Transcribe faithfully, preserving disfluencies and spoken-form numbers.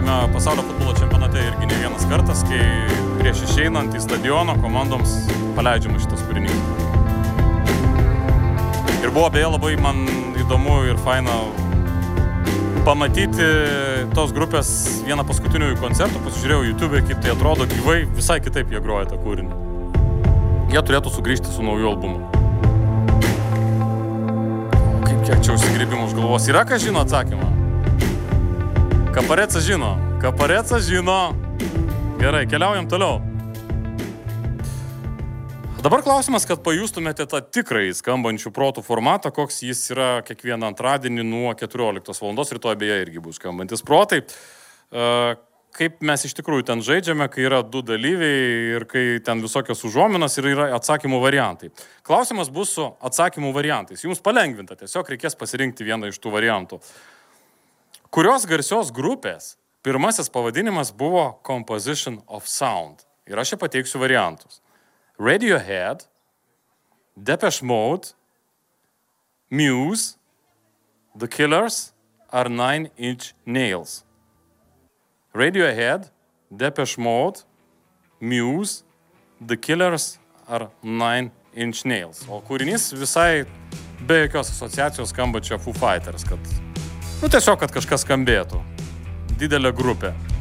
Dalyvaujame pasaulio futbolo čempionate irgi ne vienas kartas, kai prieš išeinant į stadioną komandoms paleidžiama šitas kūrinys. Ir buvo beje labai man įdomu ir faina pamatyti tos grupės vieną paskutinių koncertų, pasižiūrėjau YouTube, kaip tai atrodo gyvai, visai kitaip jie groja tą kūrinį. Jie turėtų sugrįžti su nauju albumu. O kaip kiek čia užsigrybimų už galvos. Yra, kas žino atsakymą? Kapareca žino. Kapareca žino. Gerai, keliaujam toliau. Dabar klausimas, kad pajustumėte tą tikrąjį skambančių protų formatą, koks jis yra kiekvieną antradienį nuo keturioliktos valandos, rytoj beje irgi bus skambantis protai. Kaip mes iš tikrųjų ten žaidžiame, kai yra du dalyviai ir kai ten visokios užuominos ir yra atsakymų variantai. Klausimas bus su atsakymų variantais. Jums palengvinta, tiesiog reikės pasirinkti vieną iš tų variantų. Kurios garsios grupės pirmasis pavadinimas buvo Composition of Sound? Ir aš čia pateiksiu variantus. Radiohead, Depeche Mode, Muse, The Killers ar Nine Inch Nails. Radiohead, Depeche Mode, Muse, The Killers ar Nine Inch Nails. O kūrinys visai be jokios asociacijos skamba čia Foo Fighters, kad, nu tiesiog, kad kažkas skambėtų. Didelė grupė.